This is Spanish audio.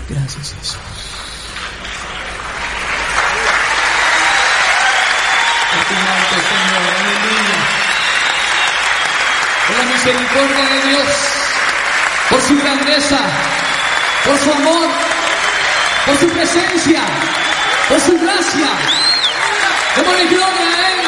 Gracias, Jesús. Estimante Señor, aleluya. Por la misericordia de Dios, por su grandeza, por su amor, por su presencia, por su gracia. Démosle gloria a Él.